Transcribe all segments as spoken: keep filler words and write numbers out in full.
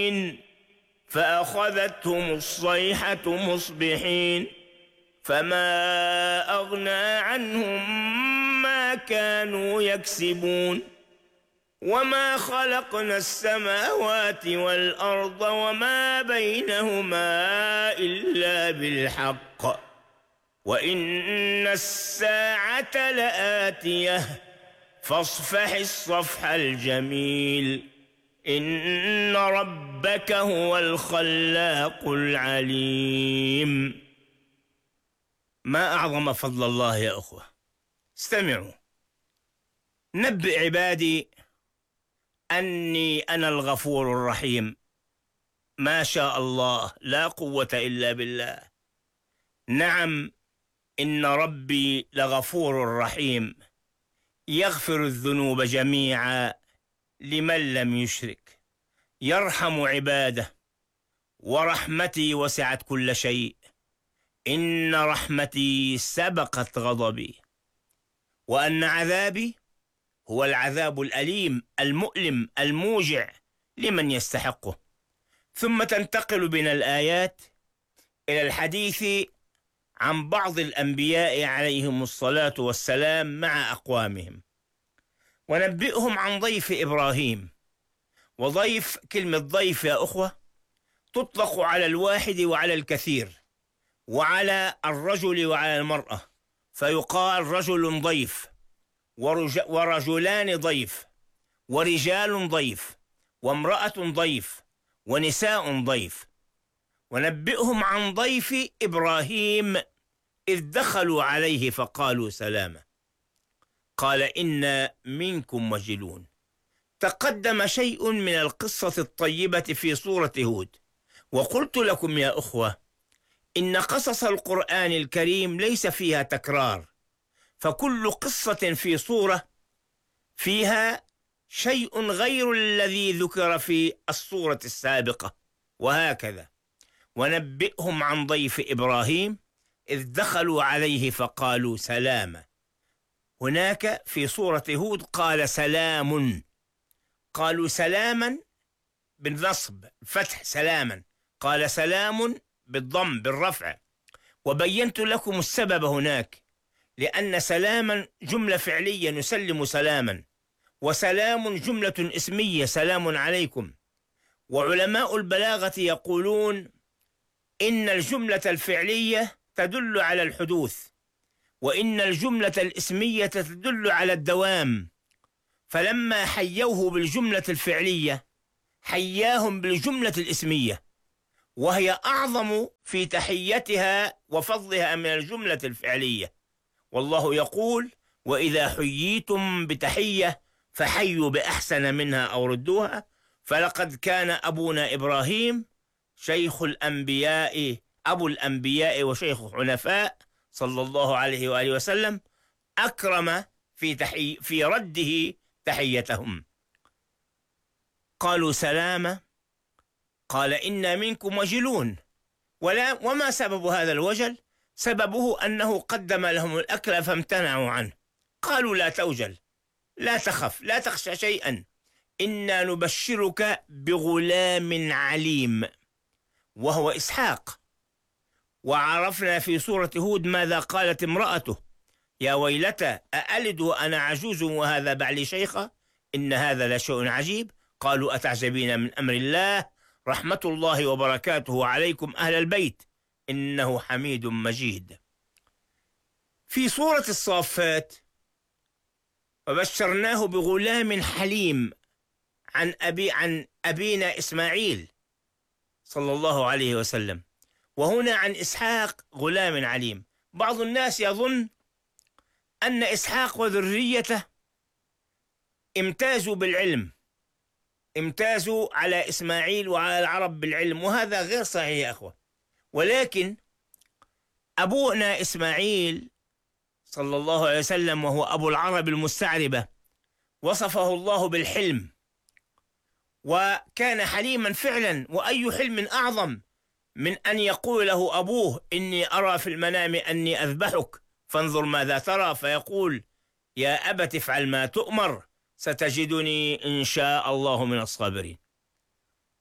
فأخذتهم الصيحة مصبحين فما أغنى عنهم ما كانوا يكسبون وما خلقنا السماوات والأرض وما بينهما إلا بالحق وإن الساعة لآتية فاصفح الصفح الجميل إن ربك هو الخلاق العليم. ما أعظم فضل الله يا أخوة. استمعوا. نبئ عبادي أني أنا الغفور الرحيم. ما شاء الله، لا قوة إلا بالله. نعم، إن ربي لغفور رحيم يغفر الذنوب جميعا لمن لم يشرك، يرحم عباده، ورحمتي وسعت كل شيء، إن رحمتي سبقت غضبي، وأن عذابي هو العذاب الأليم المؤلم الموجع لمن يستحقه. ثم تنتقل بنا الآيات إلى الحديث عن بعض الأنبياء عليهم الصلاة والسلام مع أقوامهم، ونبئهم عن ضيف إبراهيم. وضيف، كلمة ضيف يا أخوة تطلق على الواحد وعلى الكثير، وعلى الرجل وعلى المرأة، فيقال رجل ضيف، ورجلان ضيف، ورجال ضيف، وامرأة ضيف، ونساء ضيف. ونبئهم عن ضيف إبراهيم إذ دخلوا عليه فقالوا سلاما قال إنا منكم وجلون. تقدم شيء من القصة الطيبة في سورة هود، وقلت لكم يا أخوة إن قصص القرآن الكريم ليس فيها تكرار، فكل قصة في سورة فيها شيء غير الذي ذكر في السورة السابقة، وهكذا. ونبئهم عن ضيف إبراهيم إذ دخلوا عليه فقالوا سلاما. هناك في سورة هود قال سلام، قالوا سلاما بالنصب فتح سلاما، قال سلام بالضم بالرفع. وبينت لكم السبب هناك، لأن سلاما جملة فعلية نسلم سلاما، وسلام جملة اسمية سلام عليكم. وعلماء البلاغة يقولون إن الجملة الفعلية تدل على الحدوث، وإن الجملة الاسمية تدل على الدوام. فلما حيوه بالجملة الفعلية حياهم بالجملة الاسمية، وهي أعظم في تحيتها وفضلها من الجملة الفعلية. والله يقول وإذا حييتم بتحية فحيوا بأحسن منها أو ردوها. فلقد كان أبونا إبراهيم شيخ الأنبياء، أبو الأنبياء وشيخ حنفاء صلى الله عليه وآله وسلم، أكرم في, تحي في رده تحيتهم. قالوا سلاما قال إنا منكم وجلون. ولا وما سبب هذا الوجل؟ سببه أنه قدم لهم الأكل فامتنعوا عنه. قالوا لا توجل، لا تخف، لا تخشى شيئا، إنا نبشرك بغلام عليم وهو إسحاق. وعرفنا في سورة هود ماذا قالت امرأته: يا ويلتى أألد وأنا عجوز وهذا بعلي شيخة إن هذا لشيء عجيب. قالوا أتعجبين من أمر الله رحمة الله وبركاته عليكم أهل البيت إنه حميد مجيد. في سورة الصافات وبشرناه بغلام حليم عن أبي عن أبينا إسماعيل صلى الله عليه وسلم، وهنا عن إسحاق غلام عليم. بعض الناس يظن أن إسحاق وذريته امتازوا بالعلم، امتازوا على إسماعيل وعلى العرب بالعلم، وهذا غير صحيح يا أخوة. ولكن أبونا إسماعيل صلى الله عليه وسلم وهو أبو العرب المستعربة وصفه الله بالحلم، وكان حليما فعلا. وأي حلم أعظم من أن يقول له أبوه إني أرى في المنام أني أذبحك فانظر ماذا ترى، فيقول يا أبت افعل ما تؤمر ستجدني إن شاء الله من الصابرين.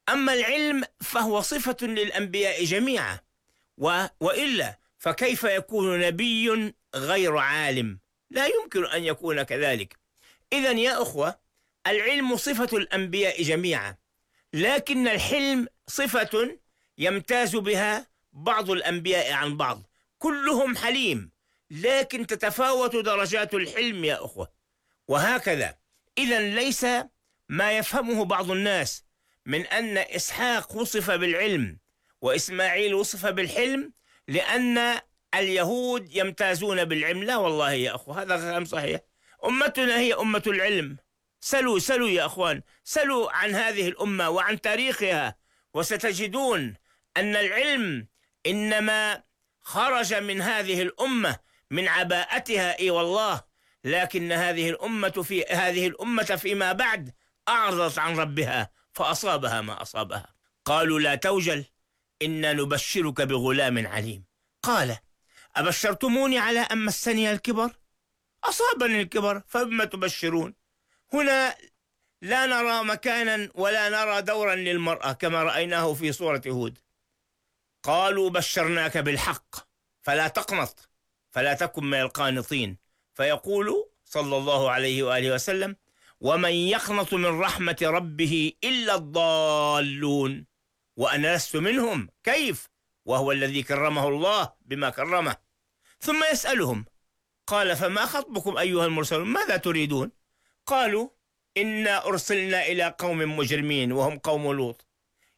أما العلم فهو صفة للأنبياء جميعا، و... وإلا فكيف يكون نبي غير عالم؟ لا يمكن أن يكون كذلك. إذن يا أخوة، العلم صفة الأنبياء جميعا، لكن الحلم صفة يمتاز بها بعض الأنبياء عن بعض. كلهم حليم، لكن تتفاوت درجات الحلم يا أخوة. وهكذا إذن ليس ما يفهمه بعض الناس من أن إسحاق وصف بالعلم وإسماعيل وصف بالحلم لأن اليهود يمتازون بالعلم. لا والله يا أخوة، هذا كلام صحيح. أمتنا هي أمة العلم. سلوا سلوا يا أخوان، سلوا عن هذه الأمة وعن تاريخها، وستجدون أن العلم إنما خرج من هذه الأمة من عباءتها، إي والله، لكن هذه الأمة في هذه الأمة فيما بعد أعرضت عن ربها فأصابها ما أصابها. قالوا لا توجل إنا نبشرك بغلام عليم. قال أبشرتموني على أن مسني الكبر؟ أصابني الكبر فبما تبشرون؟ هنا لا نرى مكانا ولا نرى دورا للمرأة كما رأيناه في سورة هود. قالوا بشرناك بالحق فلا تقنط فلا تكن من القانطين. فيقول صلى الله عليه وآله وسلم ومن يقنط من رحمة ربه إلا الضالون وأنا لست منهم. كيف وهو الذي كرمه الله بما كرمه؟ ثم يسألهم قال فما خطبكم أيها المرسلون، ماذا تريدون؟ قالوا إنا أرسلنا إلى قوم مجرمين وهم قوم لوط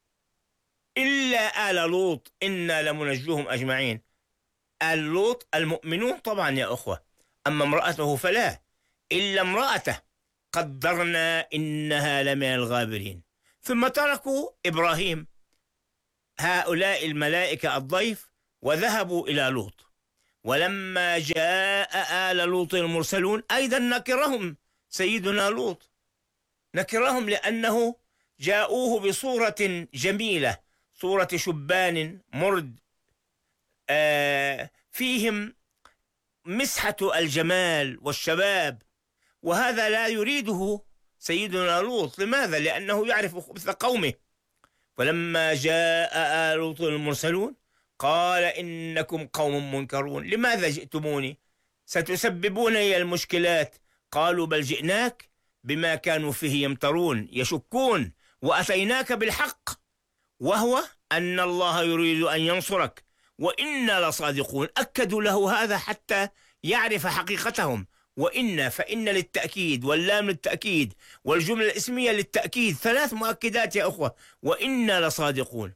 إلا آل لوط إنا لمنجوهم أجمعين. آل لوط المؤمنون طبعا يا أخوة، أما امرأته فلا، إلا امرأته قدرنا إنها لمن الغابرين. ثم تركوا إبراهيم هؤلاء الملائكة الضيف وذهبوا إلى لوط. ولما جاء آل لوط المرسلون أيضا نكرهم سيدنا لوط، نكرهم لأنه جاءوه بصورة جميلة، صورة شبان مرد آه فيهم مسحة الجمال والشباب، وهذا لا يريده سيدنا لوط. لماذا؟ لأنه يعرف خبث قومه. فلما جاء آل لوط المرسلون قال إنكم قوم منكرون لماذا جئتموني؟ ستسببون لي المشكلات. قالوا بل جئناك بما كانوا فيه يمترون يشكون وأتيناك بالحق وهو أن الله يريد أن ينصرك وإنا لصادقون. أكدوا له هذا حتى يعرف حقيقتهم. وإنا فإن للتأكيد واللام للتأكيد والجملة الاسمية للتأكيد، ثلاث مؤكدات يا أخوة. وإنا لصادقون.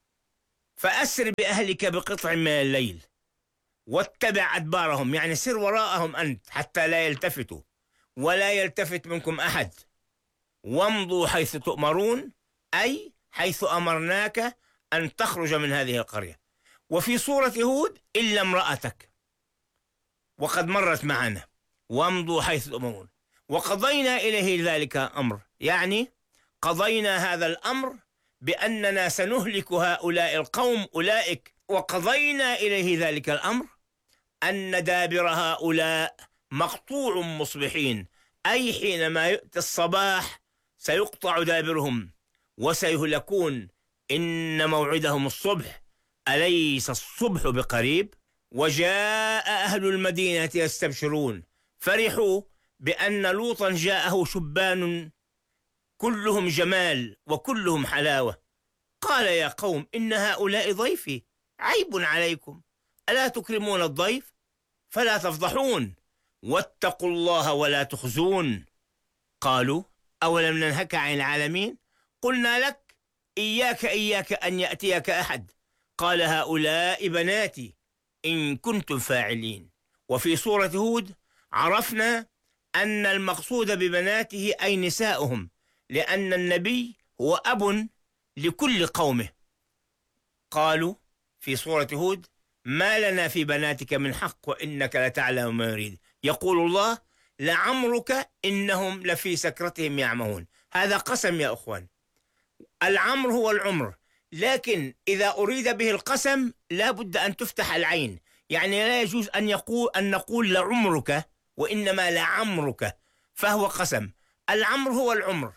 فأسر بأهلك بقطع من الليل واتبع أدبارهم، يعني سر وراءهم أنت حتى لا يلتفتوا ولا يلتفت منكم أحد. وامضوا حيث تؤمرون، أي حيث أمرناك أن تخرج من هذه القرية. وفي سورة هود إلا امرأتك وقد مرت معنا. وامضوا حيث تؤمرون وقضينا إليه ذلك أمر، يعني قضينا هذا الأمر بأننا سنهلك هؤلاء القوم أولئك. وقضينا إليه ذلك الأمر أن دابر هؤلاء مقطوع مصبحين، أي حينما يأتي الصباح سيقطع دابرهم وسيهلكون. إن موعدهم الصبح أليس الصبح بقريب؟ وجاء أهل المدينة يستبشرون فرحوا بأن لوطا جاءه شبان كلهم جمال وكلهم حلاوة. قال يا قوم إن هؤلاء ضيفي عيب عليكم ألا تكرمون الضيف فلا تفضحون واتقوا الله ولا تخزون. قالوا أولم ننهك عن العالمين؟ قلنا لك إياك إياك أن يأتيك أحد. قال هؤلاء بناتي إن كنتم فاعلين. وفي سورة هود عرفنا أن المقصود ببناته أي نساؤهم، لأن النبي هو أب لكل قومه. قالوا في سورة هود ما لنا في بناتك من حق وإنك لتعلم ما يريد. يقول الله لعمرك إنهم لفي سكرتهم يعمهون. هذا قسم يا أخوان. العمر هو العمر، لكن إذا أريد به القسم لا بد أن تفتح العين، يعني لا يجوز أن يقول أن نقول لعمرك وإنما لعمرك، فهو قسم. العمر هو العمر،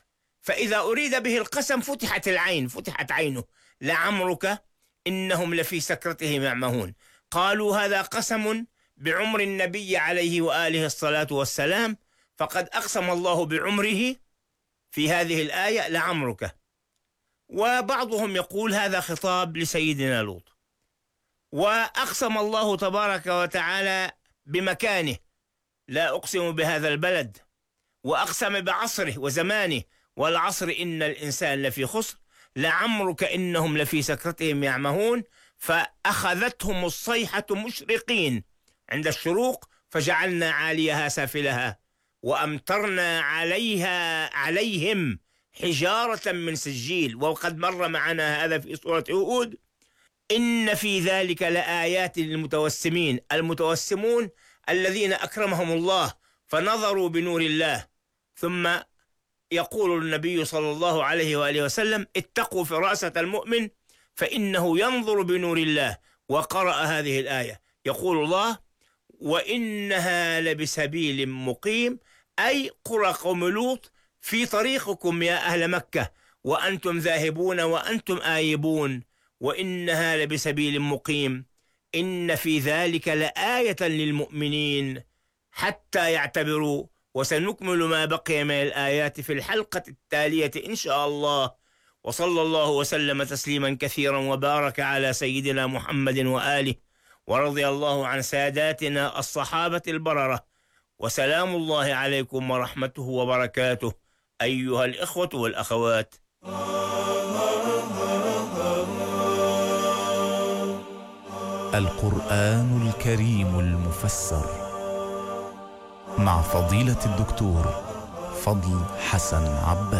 فإذا أريد به القسم فتحت العين، فتحت عينه، لعمرك إنهم لفي سكرتهم يعمهون. قالوا هذا قسم بعمر النبي عليه وآله الصلاة والسلام، فقد أقسم الله بعمره في هذه الآية لعمرك. وبعضهم يقول هذا خطاب لسيدنا لوط. وأقسم الله تبارك وتعالى بمكانه، لا أقسم بهذا البلد، وأقسم بعصره وزمانه، والعصر إن الإنسان لفي خسر، لعمرك إنهم لفي سكرتهم يعمهون. فأخذتهم الصيحة مشرقين عند الشروق، فجعلنا عاليها سافلها وأمطرنا عليها عليهم حجارة من سجيل. وقد مر معنا هذا في سورة هود. إن في ذلك لآيات للمتوسمين، المتوسمون الذين أكرمهم الله فنظروا بنور الله. ثم يقول النبي صلى الله عليه وآله وسلم: اتقوا فراسة المؤمن فإنه ينظر بنور الله. وقرأ هذه الآية، يقول الله: وإنها لبسبيل مقيم، أي قرى قوم لوط في طريقكم يا أهل مكة، وأنتم ذاهبون وأنتم آيبون، وإنها لبسبيل مقيم. إن في ذلك لآية للمؤمنين حتى يعتبروا. وسنكمل ما بقي من الآيات في الحلقة التالية إن شاء الله. وصلى الله وسلم تسليما كثيرا وبارك على سيدنا محمد وآله، ورضي الله عن ساداتنا الصحابة البررة. وسلام الله عليكم ورحمته وبركاته أيها الإخوة والأخوات. القرآن الكريم المفسر مع فضيلة الدكتور فضل حسن عباس.